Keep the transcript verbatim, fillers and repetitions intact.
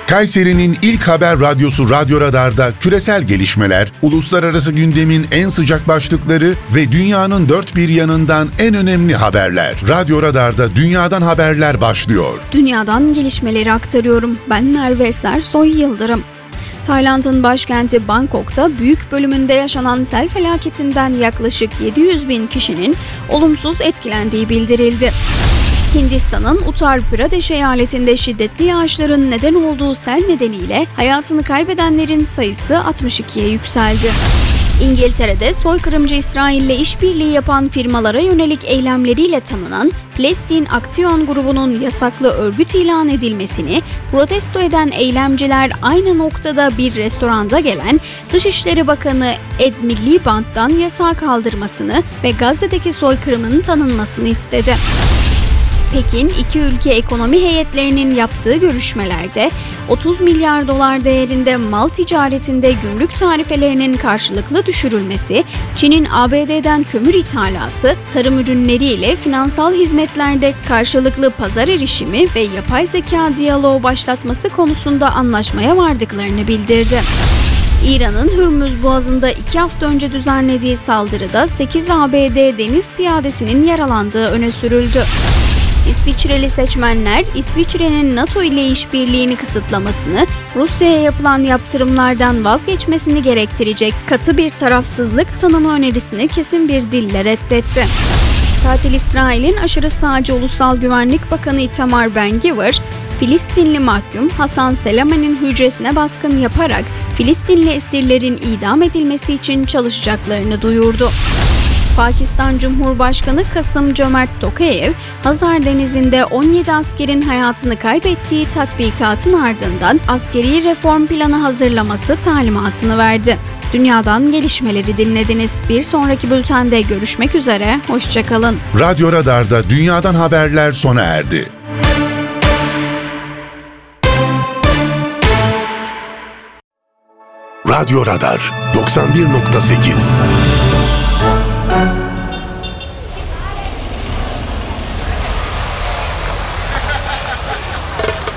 Kayseri'nin ilk haber radyosu Radyo Radar'da küresel gelişmeler, uluslararası gündemin en sıcak başlıkları ve dünyanın dört bir yanından en önemli haberler. Radyo Radar'da dünyadan haberler başlıyor. Dünyadan gelişmeleri aktarıyorum. Ben Merve Eser Soy Yıldırım. Tayland'ın başkenti Bangkok'ta büyük bölümünde yaşanan sel felaketinden yaklaşık yedi yüz bin kişinin olumsuz etkilendiği bildirildi. Hindistan'ın Uttar Pradesh eyaletinde şiddetli yağışların neden olduğu sel nedeniyle hayatını kaybedenlerin sayısı altmış ikiye yükseldi. İngiltere'de soykırımcı İsrail'le işbirliği yapan firmalara yönelik eylemleriyle tanınan Palestine Aksiyon Grubu'nun yasaklı örgüt ilan edilmesini protesto eden eylemciler aynı noktada bir restoranda gelen Dışişleri Bakanı Ed Miliband'dan yasağı kaldırmasını ve Gazze'deki soykırımın tanınmasını istedi. Pekin, iki ülke ekonomi heyetlerinin yaptığı görüşmelerde otuz milyar dolar değerinde mal ticaretinde gümrük tarifelerinin karşılıklı düşürülmesi, Çin'in A B D'den kömür ithalatı, tarım ürünleri ile finansal hizmetlerde karşılıklı pazar erişimi ve yapay zeka diyaloğu başlatması konusunda anlaşmaya vardıklarını bildirdi. İran'ın Hürmüz Boğazı'nda iki hafta önce düzenlediği saldırıda sekiz A B D deniz piyadesinin yaralandığı öne sürüldü. İsviçreli seçmenler, İsviçre'nin NATO ile işbirliğini kısıtlamasını, Rusya'ya yapılan yaptırımlardan vazgeçmesini gerektirecek katı bir tarafsızlık tanımı önerisini kesin bir dille reddetti. Katil İsrail'in aşırı sağcı Ulusal Güvenlik Bakanı Itamar Ben-Gvir, Filistinli mahkum Hasan Selame'nin hücresine baskın yaparak Filistinli esirlerin idam edilmesi için çalışacaklarını duyurdu. Pakistan Cumhurbaşkanı Kasım Cömert Tokayev, Hazar Denizi'nde on yedi askerin hayatını kaybettiği tatbikatın ardından askeri reform planı hazırlaması talimatını verdi. Dünyadan gelişmeleri dinlediniz. Bir sonraki bültende görüşmek üzere, hoşça kalın. Radyo Radar'da dünyadan haberler sona erdi. Radyo Radar doksan bir nokta sekiz